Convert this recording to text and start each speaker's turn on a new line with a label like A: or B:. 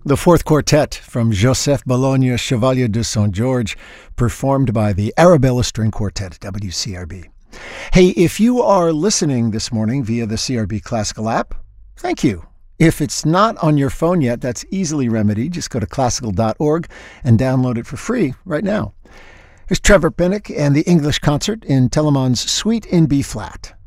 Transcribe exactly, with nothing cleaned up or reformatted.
A: The fourth quartet from Joseph Bologna Chevalier de Saint George, performed by the Arabella String Quartet at W C R B. Hey, if you are listening this morning via the C R B Classical app, thank you. If it's not on your phone yet, that's easily remedied. Just go to classical dot org and download it for free right now. Here's Trevor Pinnock and the English Concert in Telemann's Suite in B-flat.